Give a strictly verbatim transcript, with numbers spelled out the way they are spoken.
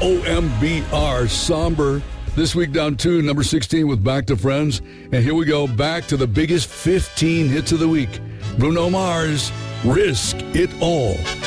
O M B R, Somber. This week down two, number sixteen with Back to Friends. And here we go, back to the biggest fifteen hits of the week. Bruno Mars, Risk It All.